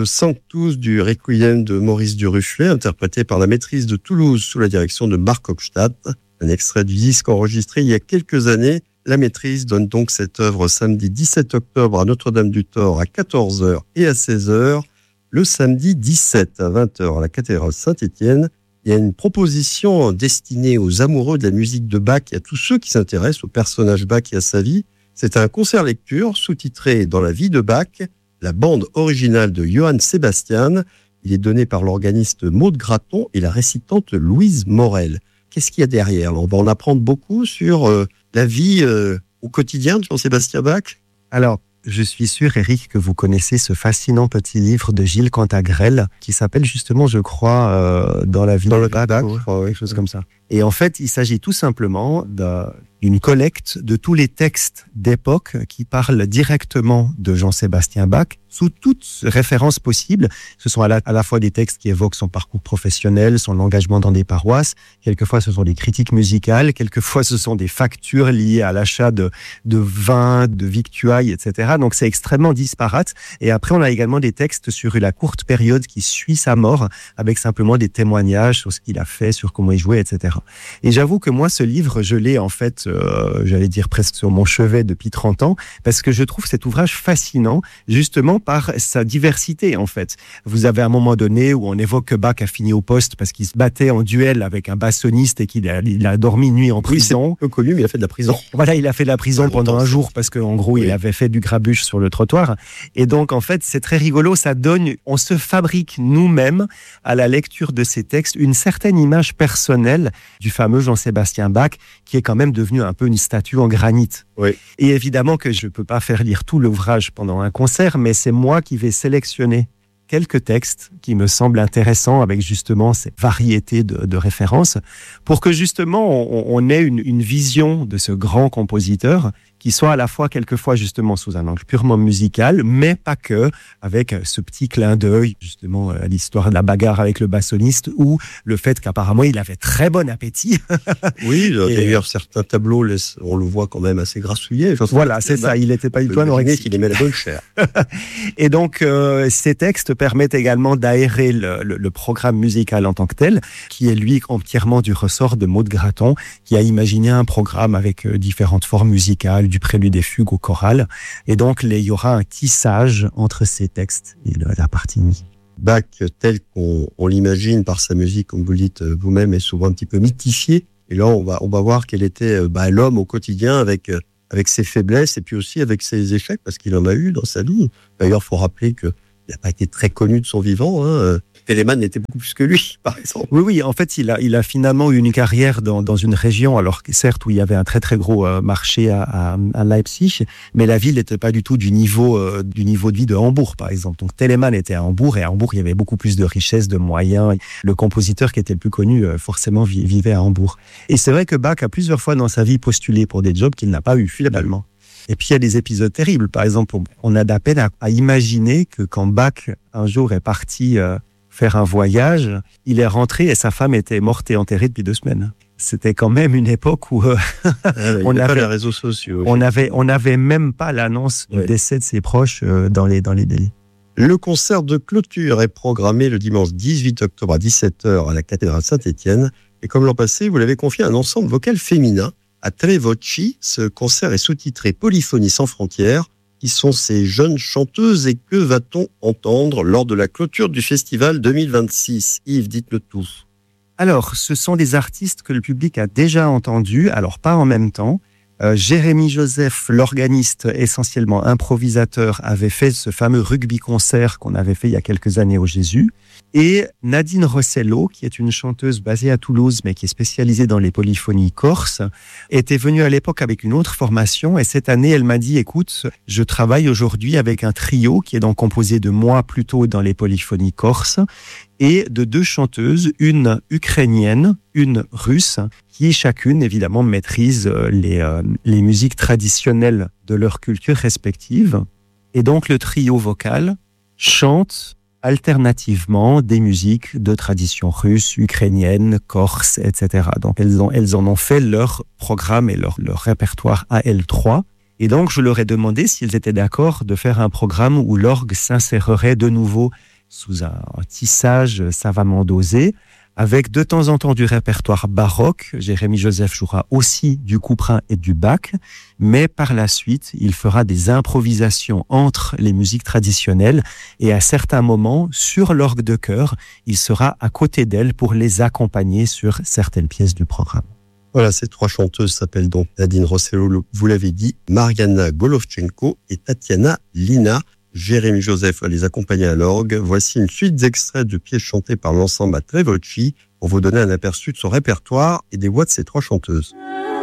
Sanctus du Requiem de Maurice Duruflet, interprété par la Maîtrise de Toulouse sous la direction de Marc Hofstadt. Un extrait du disque enregistré il y a quelques années. La Maîtrise donne donc cette œuvre samedi 17 octobre à Notre-Dame-du-Thor à 14h et à 16h. Le samedi 17 à 20h à la cathédrale Saint-Étienne. Il y a une proposition destinée aux amoureux de la musique de Bach et à tous ceux qui s'intéressent au personnage Bach et à sa vie. C'est un concert-lecture sous-titré « Dans la vie de Bach », la bande originale de Johann Sebastian. Il est donné par l'organiste Maud Graton et la récitante Louise Morel. Qu'est-ce qu'il y a derrière ? On va en apprendre beaucoup sur la vie au quotidien de Jean-Sébastien Bach. Alors, je suis sûr, Eric, que vous connaissez ce fascinant petit livre de Gilles Cantagrel qui s'appelle justement, je crois, Dans la vie de Bach, quelque chose comme ça. Et en fait, il s'agit tout simplement d'une collecte de tous les textes d'époque qui parlent directement de Jean-Sébastien Bach, sous toutes références possibles. Ce sont à la fois des textes qui évoquent son parcours professionnel, son engagement dans des paroisses. Quelquefois, ce sont des critiques musicales. Quelquefois, ce sont des factures liées à l'achat de vin, de victuailles, etc. Donc, c'est extrêmement disparate. Et après, on a également des textes sur la courte période qui suit sa mort, avec simplement des témoignages sur ce qu'il a fait, sur comment il jouait, etc. Et j'avoue que moi, ce livre, je l'ai en fait, j'allais dire presque sur mon chevet depuis 30 ans, parce que je trouve cet ouvrage fascinant, justement par sa diversité, en fait. Vous avez un moment donné où on évoque que Bach a fini au poste parce qu'il se battait en duel avec un bassoniste et qu'il a dormi une nuit en prison. Oui, c'est peu connu, mais il a fait de la prison. Voilà, il a fait de la prison pendant un jour parce qu'en gros, il avait fait du grabuge sur le trottoir. Et donc, en fait, c'est très rigolo. Ça donne, on se fabrique nous-mêmes, à la lecture de ces textes, une certaine image personnelle du fameux Jean-Sébastien Bach, qui est quand même devenu un peu une statue en granit. Oui. Et évidemment que je ne peux pas faire lire tout l'ouvrage pendant un concert, mais c'est moi qui vais sélectionner quelques textes qui me semblent intéressants avec justement cette variété de références pour que justement on ait une vision de ce grand compositeur qui soit à la fois quelquefois justement sous un angle purement musical, mais pas que, avec ce petit clin d'œil justement à l'histoire de la bagarre avec le bassoniste ou le fait qu'apparemment il avait très bon appétit. Oui, d'ailleurs certains tableaux, on le voit quand même assez grassouillet. Voilà, c'est ça, il n'était pas du tout anorexique. Qu'il aimait la bonne chair. Et donc ces textes permettent également d'aérer le programme musical en tant que tel, qui est lui entièrement du ressort de Maud Graton, qui a imaginé un programme avec différentes formes musicales, du prélude des fugues au choral. Et donc, il y aura un tissage entre ces textes et la partie musique. Bach, tel qu'on l'imagine par sa musique, comme vous le dites vous-même, est souvent un petit peu mythifié. Et là, on va voir quel était l'homme au quotidien avec ses faiblesses et puis aussi avec ses échecs, parce qu'il en a eu dans sa vie. D'ailleurs, il faut rappeler qu'il n'a pas été très connu de son vivant. Telemann n'était beaucoup plus que lui, par exemple. Oui, en fait, il a finalement eu une carrière dans une région, alors certes où il y avait un très très gros marché à Leipzig, mais la ville n'était pas du tout du niveau de vie de Hambourg, par exemple. Donc Telemann était à Hambourg, et à Hambourg, il y avait beaucoup plus de richesses, de moyens. Le compositeur qui était le plus connu, forcément, vivait à Hambourg. Et c'est vrai que Bach a plusieurs fois dans sa vie postulé pour des jobs qu'il n'a pas eu, finalement. Et puis, il y a des épisodes terribles. Par exemple, on a de la peine à imaginer que quand Bach, un jour, est parti faire un voyage, il est rentré et sa femme était morte et enterrée depuis 2 semaines. C'était quand même une époque où on avait les réseaux sociaux. On n'avait même pas l'annonce du décès de ses proches dans les délais. Le concert de clôture est programmé le dimanche 18 octobre à 17h à la cathédrale Saint-Étienne. Et comme l'an passé, vous l'avez confié à un ensemble vocal féminin à Tre Voci. Ce concert est sous-titré Polyphonie sans frontières. Qui sont ces jeunes chanteuses et que va-t-on entendre lors de la clôture du festival 2026 ? Yves, dites-le tout. Alors, ce sont des artistes que le public a déjà entendus, alors pas en même temps. Jérémy Joseph, l'organiste essentiellement improvisateur, avait fait ce fameux rugby-concert qu'on avait fait il y a quelques années au Jésus. Et Nadine Rossello, qui est une chanteuse basée à Toulouse, mais qui est spécialisée dans les polyphonies corses, était venue à l'époque avec une autre formation. Et cette année, elle m'a dit, écoute, je travaille aujourd'hui avec un trio qui est donc composé de moi plutôt dans les polyphonies corses et de 2 chanteuses, une ukrainienne, une russe, qui chacune, évidemment, maîtrise les musiques traditionnelles de leur culture respective. Et donc, le trio vocal chante alternativement des musiques de tradition russe, ukrainienne, corse, etc. Donc, elles en ont fait leur programme et leur répertoire à elles 3. Et donc, je leur ai demandé s'ils étaient d'accord de faire un programme où l'orgue s'insérerait de nouveau sous un tissage savamment dosé, avec de temps en temps du répertoire baroque. Jérémy Joseph jouera aussi du couperin et du Bach, mais par la suite, il fera des improvisations entre les musiques traditionnelles et à certains moments, sur l'orgue de chœur, il sera à côté d'elle pour les accompagner sur certaines pièces du programme. Voilà, ces 3 chanteuses s'appellent donc Nadine Rossello, vous l'avez dit, Mariana Golovchenko et Tatiana Lina. Jérémy Joseph va les accompagner à l'orgue. Voici une suite d'extraits de pièces chantées par l'ensemble à Tre Voci pour vous donner un aperçu de son répertoire et des voix de ces 3 chanteuses.